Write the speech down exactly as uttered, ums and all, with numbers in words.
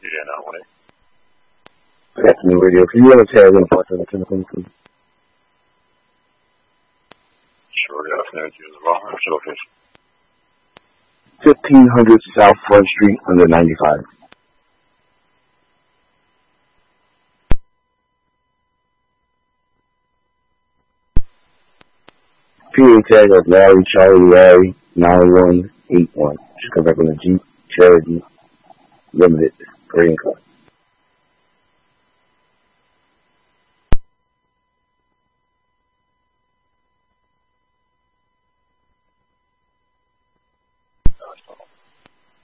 Yeah, nine one eight. Good afternoon, radio. Can you ever tag in parts of the telephone, please? Sure, good afternoon to you as well. What's your location? fifteen hundred South Front Street, under ninety-five. P A tag of Larry Charlie Larry nine one eight one. Just come back on the Jeep Cherokee Limited Green Car.